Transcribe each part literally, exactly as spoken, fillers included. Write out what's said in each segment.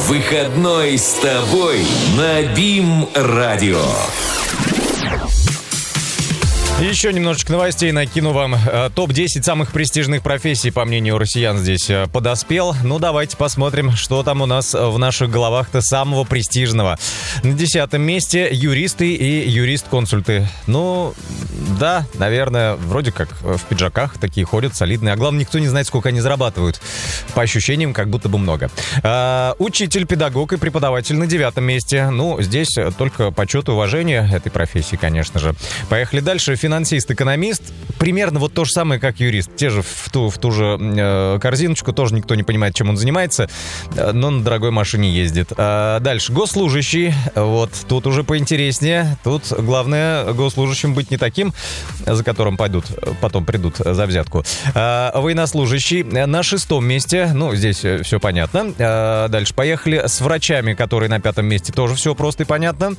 Выходной с тобой на БИМ-радио. Еще немножечко новостей накину вам. топ десять самых престижных профессий, по мнению россиян, здесь подоспел. Ну, давайте посмотрим, что там у нас в наших головах-то самого престижного. На десятом месте юристы и юрист-консульты. Ну, да, наверное, вроде как в пиджаках такие ходят, солидные. А главное, никто не знает, сколько они зарабатывают. По ощущениям, как будто бы много. А, учитель, педагог и преподаватель на девятом месте. Ну, здесь только почет и уважение этой профессии, конечно же. Поехали дальше. Финансист, экономист, примерно вот то же самое, как юрист. Те же в ту, в ту же э, корзиночку, тоже никто не понимает, чем он занимается, но на дорогой машине ездит. А дальше, госслужащий, вот, тут уже поинтереснее. Тут главное госслужащим быть не таким, за которым пойдут, потом придут за взятку. А военнослужащий на шестом месте, ну, здесь все понятно. А дальше, поехали с врачами, которые на пятом месте, тоже все просто и понятно.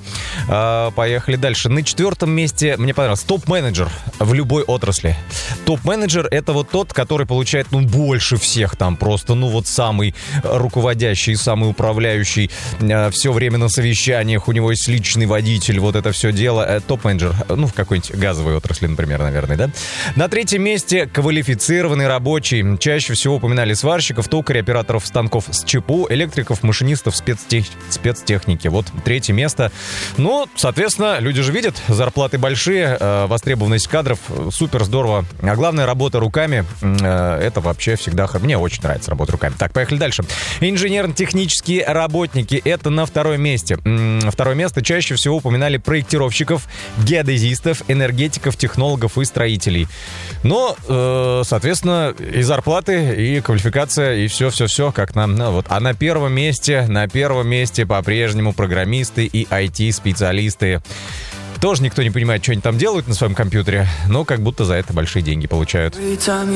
А поехали дальше. На четвертом месте, мне понравилось, топ-менеджер. Топ-менеджер в любой отрасли. Топ-менеджер — это вот тот, который получает, ну, больше всех там просто, ну, вот самый руководящий, самый управляющий, э, все время на совещаниях, у него есть личный водитель, вот это все дело. Э, топ-менеджер, ну, в какой-нибудь газовой отрасли, например, наверное, да? На третьем месте квалифицированный рабочий. Чаще всего упоминали сварщиков, токарей, операторов станков с ЧПУ, электриков, машинистов спецтех... спецтехники. Вот третье место. Ну, соответственно, люди же видят, зарплаты большие, э, востребованность кадров, супер здорово. А главное, работа руками, э, это вообще всегда... Мне очень нравится работа руками. Так, поехали дальше. Инженерно-технические работники. Это на втором месте. Второе место чаще всего упоминали проектировщиков, геодезистов, энергетиков, технологов и строителей. Но, э, соответственно, и зарплаты, и квалификация, и все-все-все, как нам... Ну, вот. А на первом месте, на первом месте по-прежнему программисты и ай ти-специалисты. Тоже никто не понимает, что они там делают на своем компьютере, но как будто за это большие деньги получают.